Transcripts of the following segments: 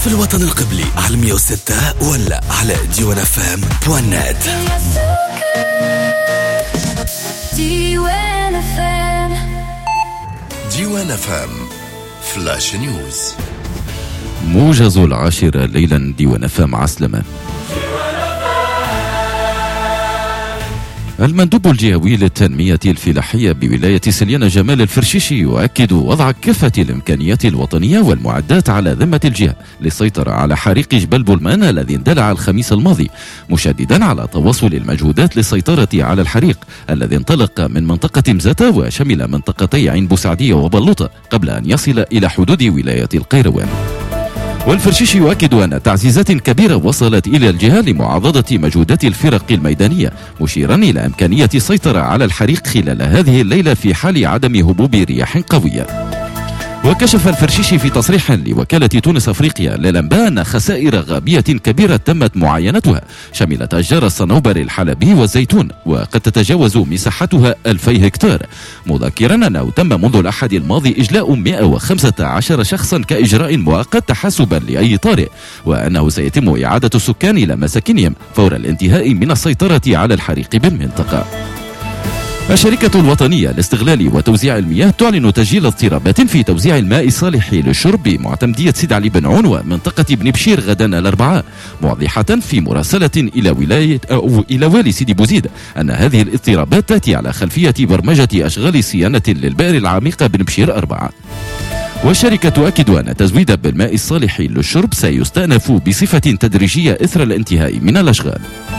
في الوطن القبلي على 106 ولا على diwanafm.net. diwanafm فلاش نيوز. موجز 10 ليلا diwanafm عسلمة. المندوب الجهوي للتنمية الفلاحية بولاية سليانة جمال الفرشيشي يؤكد وضع كافة الإمكانيات الوطنية والمعدات على ذمة الجهة للسيطرة على حريق جبل بولمان الذي اندلع الخميس الماضي، مشددا على تواصل المجهودات للسيطرة على الحريق الذي انطلق من منطقة مزاتة وشمل منطقتي عين بوسعدية وبلوطة قبل أن يصل إلى حدود ولاية القيروان. والفرشيشي يؤكد أن تعزيزات كبيرة وصلت إلى الجهة لمعاضدة مجهودات الفرق الميدانية، مشيرا إلى إمكانية السيطرة على الحريق خلال هذه الليلة في حال عدم هبوب رياح قوية. وكشف الفرشيشي في تصريح لوكالة تونس أفريقيا للأنباء أن خسائر غابية كبيرة تمت معاينتها شملت أشجار الصنوبر الحلبي والزيتون وقد تتجاوز مساحتها 2000 هكتار، مذكرا أنه تم منذ الأحد الماضي إجلاء 115 شخصا كإجراء مؤقت تحسبا لأي طارئ، وأنه سيتم إعادة السكان إلى مساكنهم فور الانتهاء من السيطرة على الحريق بالمنطقة. الشركة الوطنية لاستغلال وتوزيع المياه تعلن تسجيل اضطرابات في توزيع الماء الصالح للشرب بمعتمدية سيد علي بن عون ومنطقة بن بشير غدا الأربعاء، موضحة في مراسلة إلى والي سيدي بوزيد أن هذه الاضطرابات تأتي على خلفية برمجة أشغال صيانة للبئر العميقة بن بشير 4. والشركة تؤكد أن تزويد بالماء الصالح للشرب سيستأنف بصفة تدريجية إثر الانتهاء من الأشغال.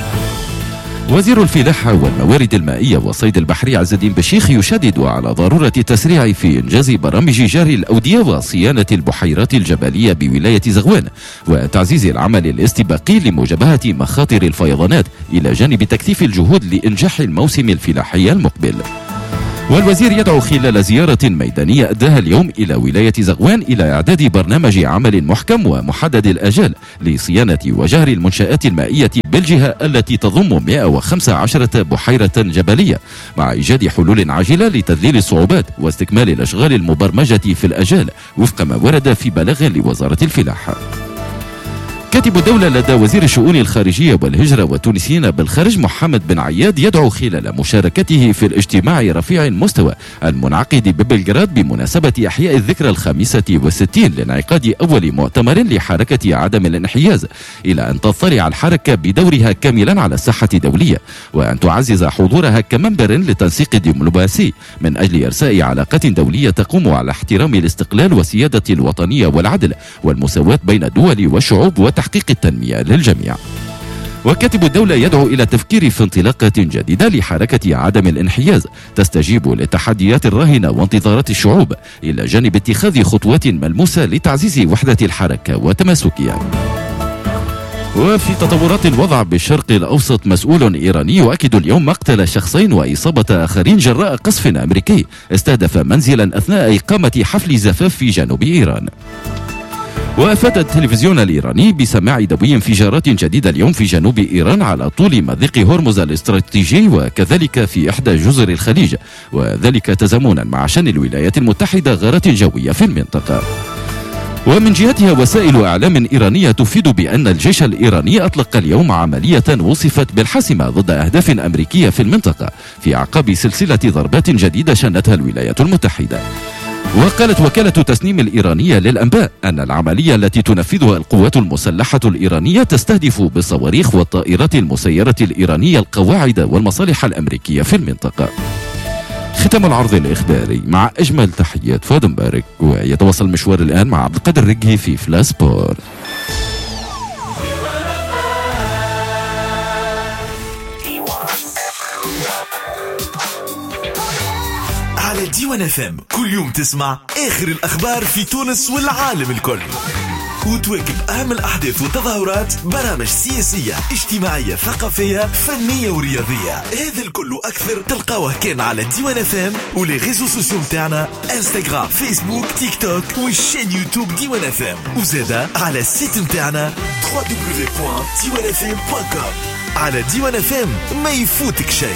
وزير الفلاحة والموارد المائية والصيد البحري عز الدين بشيخ يشدد على ضرورة التسريع في إنجاز برامج جري الأودية وصيانة البحيرات الجبلية بولاية زغوان وتعزيز العمل الاستباقي لمجابهة مخاطر الفيضانات إلى جانب تكثيف الجهود لإنجاح الموسم الفلاحي المقبل. والوزير يدعو خلال زيارة ميدانية أداها اليوم إلى ولاية زغوان إلى إعداد برنامج عمل محكم ومحدد الآجال لصيانة وجهر المنشآت المائية بالجهة التي تضم 115 بحيرة جبلية، مع إيجاد حلول عاجلة لتذليل الصعوبات واستكمال الأشغال المبرمجة في الآجال وفق ما ورد في بلاغ لوزارة الفلاحة. كاتب الدولة لدى وزير الشؤون الخارجية والهجرة والتونسيين بالخارج محمد بن عياد يدعو خلال مشاركته في الاجتماع رفيع المستوى المنعقد ببلغراد بمناسبة إحياء الذكرى 65 لانعقاد أول مؤتمر لحركة عدم الانحياز إلى أن تطلع الحركة بدورها كاملا على الساحة الدولية وأن تعزز حضورها كمنبر للتنسيق الدبلوماسي من أجل إرساء علاقات دولية تقوم على احترام الاستقلال والسيادة الوطنية والعدل والمساواة بين الدول والشعوب وتحقيق التنمية للجميع. وكاتب الدولة يدعو إلى التفكير في انطلاقة جديدة لحركة عدم الانحياز تستجيب للتحديات الراهنة وانتظارات الشعوب إلى جانب اتخاذ خطوات ملموسة لتعزيز وحدة الحركة وتماسكها. وفي تطورات الوضع بالشرق الأوسط، مسؤول إيراني يؤكد اليوم مقتل شخصين وإصابة آخرين جراء قصف أمريكي استهدف منزلا أثناء إقامة حفل زفاف في جنوب إيران. وأفاد التلفزيون الإيراني بسماع دوي انفجارات جديدة اليوم في جنوب إيران على طول مضيق هرمز الاستراتيجي وكذلك في إحدى جزر الخليج، وذلك تزامنا مع شن الولايات المتحدة غارات جوية في المنطقة. ومن جهتها وسائل أعلام إيرانية تفيد بأن الجيش الإيراني أطلق اليوم عملية وصفت بالحاسمة ضد أهداف أمريكية في المنطقة في أعقاب سلسلة ضربات جديدة شنتها الولايات المتحدة. وقالت وكالة تسنيم الإيرانية للأنباء أن العملية التي تنفذها القوات المسلحة الإيرانية تستهدف بالصواريخ والطائرات المسيرة الإيرانية القواعد والمصالح الأمريكية في المنطقة. ختم العرض الإخباري مع أجمل تحيات فؤاد مبارك، ويتواصل المشوار الآن مع عبد القادر الرقي في فلاش سبور. على diwanafm كل يوم تسمع آخر الأخبار في تونس والعالم الكل، وتواكب أهم الأحداث والتظاهرات، برامج سياسية اجتماعية ثقافية فنية ورياضية. هذا الكل أكثر تلقاوه كان على diwanafm ولي ريزو سوسيو متاعنا انستغرام فيسبوك تيك توك والشين يوتيوب diwanafm، وزادا على السيت متاعنا www.diwanafm.com. على diwanafm ما يفوتك شيء.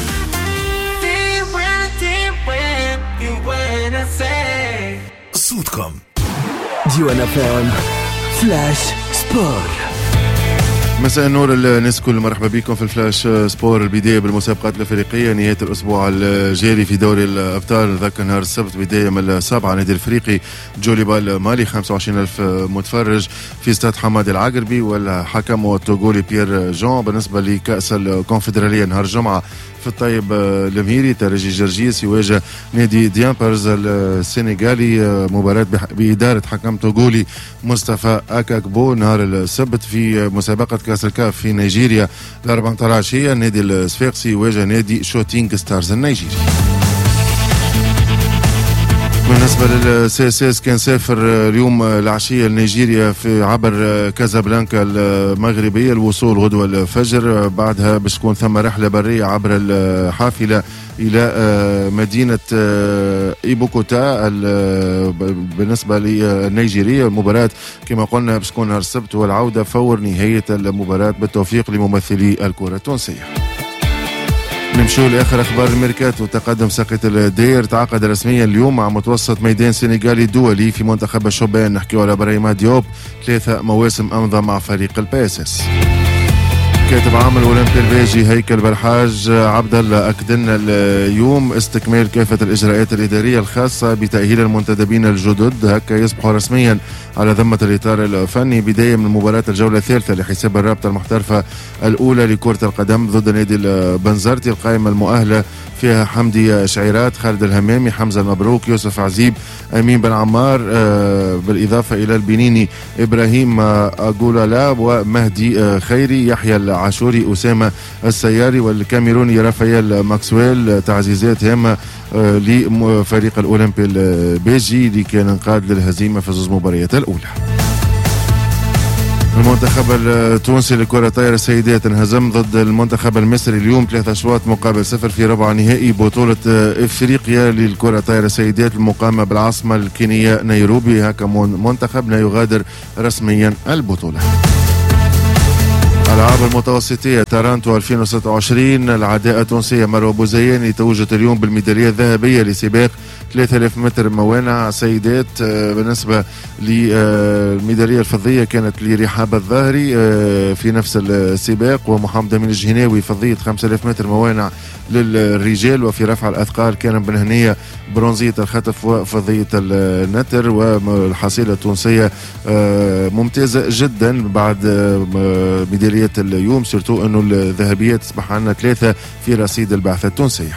صوتكم diwanafm فلاش سبور. مساء النور الناس كل، مرحبا بكم في الفلاش سبور. البداية بالمسابقات الأفريقية نهاية الأسبوع الجاري في دوري الأبطال. ذاك نهار السبت بداية من السابعة نادي الفريقي جوليبال مالي 25,000 متفرج في استاد حماد العقربي، والحكم التوغولي بيير جون. بالنسبة لكأس الكونفدرالية نهار الجمعة في الطيب المهيري ترجي جرجيس يواجه نادي ديامبرز السنغالي، مباراة بإدارة حكم توغولي مصطفى أكاكبو. نهار السبت في مسابقة كأس الكاف في نيجيريا ال14 عشية النادي الصفاقسي يواجه نادي شوتينغ ستارز النيجيري. بالنسبة للسياسيس كان سافر اليوم العشية لنيجيريا في عبر كازابلانكا المغربية، الوصول غدوة الفجر. بعدها باش تكون ثم رحلة برية عبر الحافلة إلى مدينة إيبوكوتا بالنسبة للنيجيرية. المباراة كما قلنا باش تكون نهار السبت، والعودة فور نهاية المباراة بالتوفيق لممثلي الكرة التونسية. نمشوا لآخر أخبار الميركاتو. تقدم ساقية الدير تعاقد رسميا اليوم مع متوسط ميدان سنغالي دولي في منتخب الشبان. نحكيو على بريما ديوب، 3 مواسم أمضى مع فريق الباسس. كاتب عام الأولمبي البيجي هيكل بالحاج عبد الله أكد لنا اليوم استكمال كافة الإجراءات الإدارية الخاصة بتأهيل المنتدبين الجدد، هكا يصبحوا رسميا على ذمة الإطار الفني، بداية من مباراة الجولة الثالثة لحساب الرابطة المحترفة الأولى لكرة القدم ضد نادي البنزرتي. القائمة المؤهلة فيها حمدي شعيرات، خالد الهمامي، حمزة المبروك، يوسف عزيب، أمين بن عمار، بالإضافة إلى البنيني إبراهيم أغولالا ومهدي خيري، يحيى العاشوري، أسامة السياري، والكاميروني رافائيل ماكسويل. تعزيزات هامة لفريق الأولمبي البيجي اللي كان انقاد للهزيمة في 2 مباريات الأولى. المنتخب التونسي لكرة طايرة السيدات انهزم ضد المنتخب المصري اليوم 3-0 في ربع نهائي بطولة افريقيا للكرة طايرة السيدات المقامة بالعاصمة الكينية نيروبي. هكا منتخبنا يغادر رسميا البطولة. ألعاب المتوسطية تارانتو 2026، العداء التونسية مروة بوزياني توجت اليوم بالميدالية الذهبية لسباق 3000 متر موانع سيدات. بالنسبة للميدالية الفضية كانت لرحاب الظاهري في نفس السباق، ومحمد أمين الجهناوي فضية 5000 متر موانع للرجال. وفي رفع الأثقال كان بن هنية برونزية الخطف وفضية النتر. والحصيلة التونسية ممتازة جدا بعد ميدالية اليوم، سورتو أنه الذهبية تصبح عنا 3 في رصيد البعثة التونسية.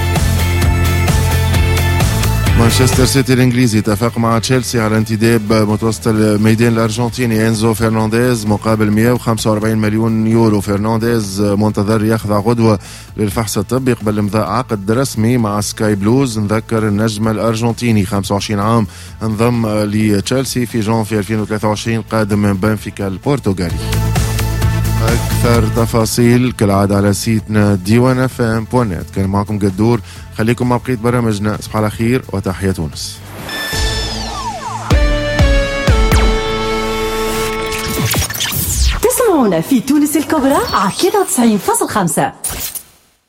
مانشستر سيتي الانجليزي اتفق مع تشيلسي على انتداب متوسط الميدان الارجنتيني انزو فرنانديز مقابل 145 مليون يورو. فرنانديز منتظر يخضع غدوة للفحص الطبي قبل امضاء عقد رسمي مع سكاي بلوز. نذكر النجم الارجنتيني 25 عام انضم لتشيلسي في جانفي 2023 قادم من بنفيكا البرتغالي. أكثر تفاصيل كالعادة على سيتنا diwanafm.net. كان معكم قدور، خليكم مع بقية برامجنا. صباح على خير وتحية تونس. تسمعونا في تونس الكبرى على 93.5.